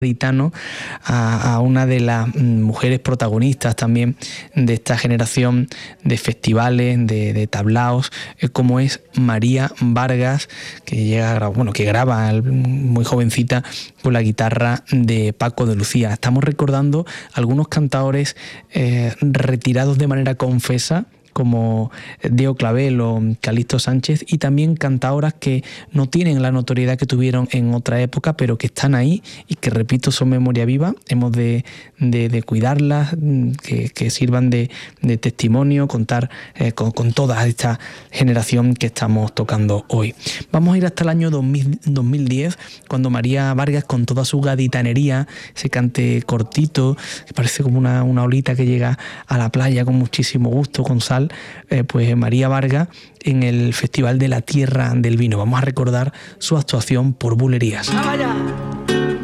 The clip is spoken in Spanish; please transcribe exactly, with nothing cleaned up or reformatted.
Gaditano, a, a una de las mujeres protagonistas también de esta generación de festivales, de, de tablaos, eh, como es María Vargas, que llega, bueno, que graba muy jovencita con la guitarra de Paco de Lucía. Estamos recordando algunos cantaores eh, retirados de manera confesa, como Diego Clavel o Calixto Sánchez, y también cantaoras que no tienen la notoriedad que tuvieron en otra época, pero que están ahí y que, repito, son memoria viva. Hemos de, de, de cuidarlas, que, que sirvan de, de testimonio, contar eh, con, con toda esta generación que estamos tocando hoy. Vamos a ir hasta el año dos mil, dos mil diez, cuando María Vargas, con toda su gaditanería, ese cante cortito, que parece como una, una olita que llega a la playa con muchísimo gusto, con sal, Eh, pues María Vargas en el Festival de la Tierra del Vino. Vamos a recordar su actuación por Bulerías. ¡Ah, vaya!